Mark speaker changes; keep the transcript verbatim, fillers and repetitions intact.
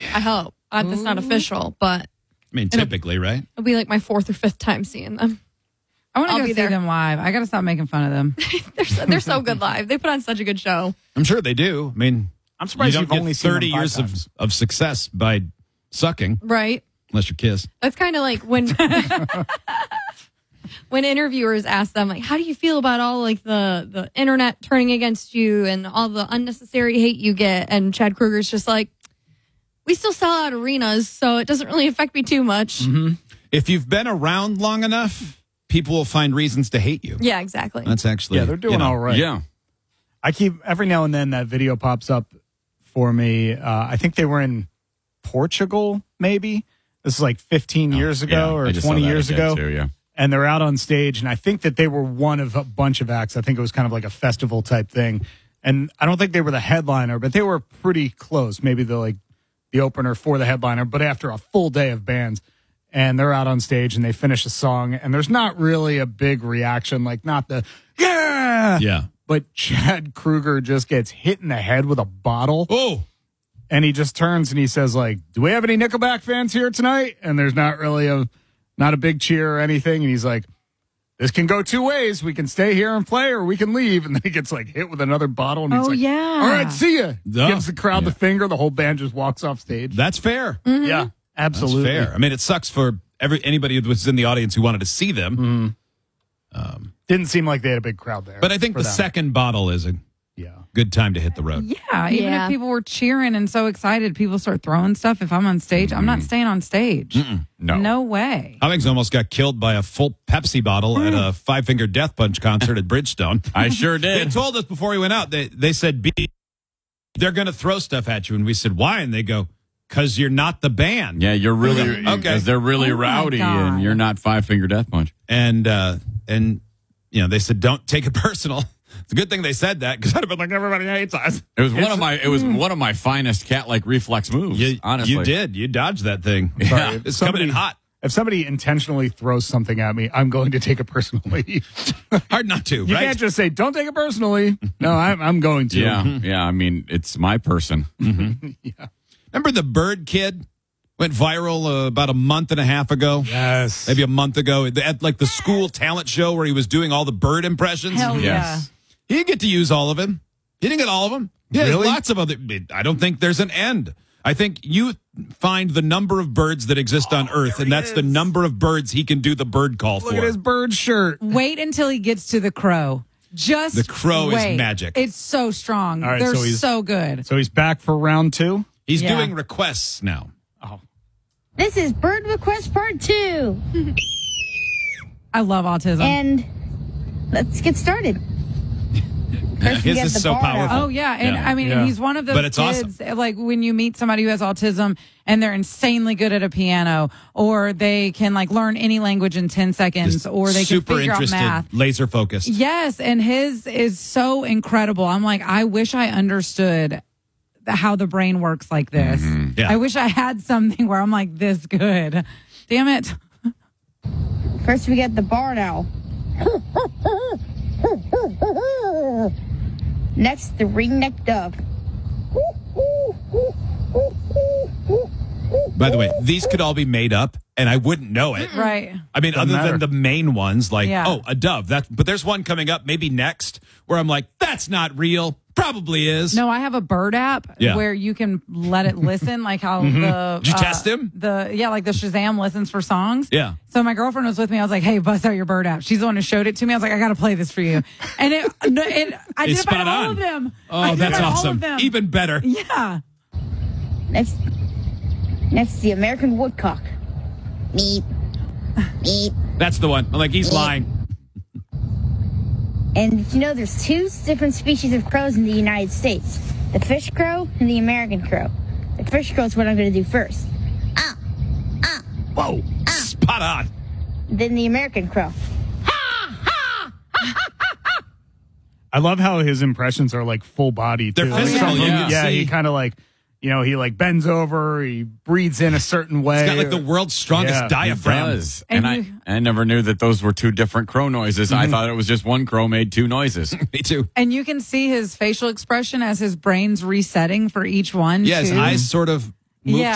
Speaker 1: I hope. Uh, that's not official, but
Speaker 2: I mean, typically, right?
Speaker 1: it'll be like my fourth or fifth time seeing them.
Speaker 3: I want to
Speaker 1: I'll
Speaker 3: go
Speaker 1: be
Speaker 3: see
Speaker 1: there.
Speaker 3: them live. I got to stop making fun of them.
Speaker 1: they're, so, they're so good live. They put on such a good show.
Speaker 2: I'm sure they do. I mean,
Speaker 4: I'm surprised
Speaker 2: you
Speaker 4: you've
Speaker 2: don't get
Speaker 4: only seen
Speaker 2: thirty
Speaker 4: them five
Speaker 2: years of,
Speaker 4: times.
Speaker 2: of success by sucking,
Speaker 1: Right?
Speaker 2: unless you're Kiss.
Speaker 1: That's kind of like when when interviewers ask them, like, how do you feel about all like the, the internet turning against you and all the unnecessary hate you get? And Chad Kruger's just like, we still sell out arenas, so it doesn't really affect me too much.
Speaker 2: Mm-hmm. If you've been around long enough, people will find reasons to hate you.
Speaker 1: Yeah, exactly.
Speaker 2: That's actually
Speaker 4: Yeah, they're doing
Speaker 2: you know,
Speaker 4: all right.
Speaker 5: Yeah.
Speaker 4: I keep, every now and then that video pops up for me. Uh, I think they were in Portugal, maybe. This is like fifteen years ago
Speaker 5: Yeah,
Speaker 4: or
Speaker 5: I just saw
Speaker 4: twenty
Speaker 5: that
Speaker 4: years
Speaker 5: again,
Speaker 4: ago.
Speaker 5: too, yeah.
Speaker 4: And they're out on stage, and I think that they were one of a bunch of acts. I think it was kind of like a festival type thing. And I don't think they were the headliner, but they were pretty close. Maybe the like the opener for the headliner, but after a full day of bands. And they're out on stage and they finish a song, and there's not really a big reaction, like not the yeah.
Speaker 2: Yeah.
Speaker 4: But Chad Kruger just gets hit in the head with a bottle.
Speaker 2: Oh,
Speaker 4: And he just turns and he says, like, do we have any Nickelback fans here tonight? And there's not really a, not a big cheer or anything. And he's like, this can go two ways. We can stay here and play, or we can leave. And then he gets like hit with another bottle. And he's
Speaker 3: Oh,
Speaker 4: like,
Speaker 3: yeah.
Speaker 4: all right, see ya.
Speaker 2: Oh,
Speaker 4: Gives the crowd the finger. The whole band just walks off stage.
Speaker 2: that's fair.
Speaker 4: Yeah, absolutely.
Speaker 2: That's fair. I mean, it sucks for every anybody who was in the audience who wanted to see them.
Speaker 4: Didn't seem like they had a big crowd there.
Speaker 2: But I think
Speaker 4: for
Speaker 2: the
Speaker 4: them.
Speaker 2: second bottle is a
Speaker 4: Yeah.
Speaker 2: good time to hit the road.
Speaker 3: Yeah, even
Speaker 1: Yeah.
Speaker 3: if people were cheering and so excited, people start throwing stuff. If I'm on stage, I'm not staying on stage.
Speaker 5: No.
Speaker 3: No way.
Speaker 2: Cummings almost got killed by a full Pepsi bottle at a Five Finger Death Punch concert at Bridgestone.
Speaker 5: I sure
Speaker 2: They
Speaker 5: did.
Speaker 2: told us before we went out, they, they said, "B, they're going to throw stuff at you." And we said, why? And they go, because you're not the band.
Speaker 5: Yeah, you're really,
Speaker 2: Okay.
Speaker 5: because they're really
Speaker 3: Oh, my
Speaker 5: rowdy
Speaker 3: God.
Speaker 5: and you're not Five Finger Death Punch.
Speaker 2: And, uh, and you know, they said, don't take it personal. It's a good thing they said that, because I'd have been like, everybody hates us.
Speaker 5: It was one of my, it was one of my finest cat-like reflex moves,
Speaker 2: You,
Speaker 5: honestly.
Speaker 2: you did. You dodged that thing.
Speaker 4: Sorry, if
Speaker 2: It's
Speaker 4: somebody-
Speaker 2: coming in hot.
Speaker 4: If somebody intentionally throws something at me, I'm going to take it personally.
Speaker 2: Hard not to,
Speaker 4: You
Speaker 2: right?
Speaker 4: can't just say, don't take it personally. No, I'm, I'm going to.
Speaker 5: Yeah, yeah, I mean, it's my person.
Speaker 2: Remember the bird kid? Went viral uh, about a month and a half ago.
Speaker 4: Yes.
Speaker 2: Maybe a month ago at like the school talent show where he was doing all the bird impressions.
Speaker 3: Hell
Speaker 5: Yes.
Speaker 2: He didn't get to use all of them. He didn't get all of them. He has
Speaker 4: Really?
Speaker 2: lots of other. I don't think there's an end. I think you find the number of birds that exist on Earth, and that's the number of birds he can do the bird call
Speaker 4: Look
Speaker 2: for.
Speaker 4: at his bird shirt.
Speaker 3: Wait until he gets to the crow. Just
Speaker 2: The crow is
Speaker 3: wait.
Speaker 2: magic.
Speaker 3: It's so strong.
Speaker 4: All right,
Speaker 3: They're
Speaker 4: so he's-
Speaker 3: so good.
Speaker 4: So he's back for round two.
Speaker 2: He's
Speaker 3: Yeah.
Speaker 2: doing requests now.
Speaker 4: Oh,
Speaker 6: This is Bird Request Part two.
Speaker 3: I love autism.
Speaker 6: And let's get started. First we
Speaker 2: His
Speaker 6: get
Speaker 2: is
Speaker 6: the
Speaker 2: so
Speaker 6: bar out.
Speaker 2: powerful.
Speaker 3: Oh yeah, and
Speaker 2: Yeah.
Speaker 3: I mean,
Speaker 4: Yeah.
Speaker 3: he's one of those
Speaker 2: But it's
Speaker 3: kids. Like when you meet somebody who has autism and they're insanely good at a piano, or they can like learn any language in ten seconds,
Speaker 2: Just
Speaker 3: or they can
Speaker 2: super
Speaker 3: figure out
Speaker 2: interested,
Speaker 3: math.
Speaker 2: laser focused.
Speaker 3: Yes, and his is so incredible. I'm like, I wish I understood the, how the brain works like this.
Speaker 2: Yeah.
Speaker 3: I wish I had something where I'm like this good. Damn it.
Speaker 6: First we get the barn owl. Next, the ring-necked dove.
Speaker 2: By the way, these could all be made up, and I wouldn't know it.
Speaker 3: Right.
Speaker 2: I mean,
Speaker 4: Doesn't
Speaker 2: other
Speaker 4: matter.
Speaker 2: than the main ones, like,
Speaker 3: Yeah.
Speaker 2: oh, a dove. That, but there's one coming up, maybe next, where I'm like, that's not real. Probably is.
Speaker 3: No, I have a bird app
Speaker 2: Yeah.
Speaker 3: where you can let it listen, like how the
Speaker 2: Did you
Speaker 3: uh,
Speaker 2: test him?
Speaker 3: The yeah, like the Shazam listens for songs.
Speaker 2: Yeah.
Speaker 3: So my girlfriend was with me. I was like, "Hey, bust out your bird app." She's the one who showed it to me. I was like, "I got to play this for you," and it, it I
Speaker 2: It's
Speaker 3: did it by
Speaker 2: spot
Speaker 3: all
Speaker 2: on.
Speaker 3: of them.
Speaker 2: Oh,
Speaker 3: I did
Speaker 2: that's
Speaker 3: it by all
Speaker 2: awesome.
Speaker 3: of them.
Speaker 2: Even better.
Speaker 3: Yeah.
Speaker 6: Next, next the American woodcock. Meep. Meep.
Speaker 2: That's the one. I'm like, he's lying.
Speaker 6: And you know, there's two different species of crows in the United States. The fish crow and the American crow. The fish crow is what I'm going to do first. Ah, ah.
Speaker 2: Whoa. Spot on.
Speaker 6: Then the American crow.
Speaker 4: I love how his impressions are like full body.
Speaker 2: They're
Speaker 4: too.
Speaker 2: physical,
Speaker 4: Some of them-
Speaker 2: yeah.
Speaker 4: Yeah, he
Speaker 2: See?
Speaker 4: kind of like, you know, he like bends over, he breathes in a certain way.
Speaker 2: He's got like the world's strongest
Speaker 4: Yeah, he
Speaker 2: diaphragm.
Speaker 5: Does.
Speaker 3: And
Speaker 5: And,
Speaker 3: you-
Speaker 5: I, I never knew that those were two different crow noises. I thought it was just one crow made two noises.
Speaker 2: Me too.
Speaker 3: And you can see his facial expression as his brain's resetting for each one.
Speaker 2: Yeah, his
Speaker 3: too.
Speaker 2: eyes sort of move
Speaker 3: Yeah.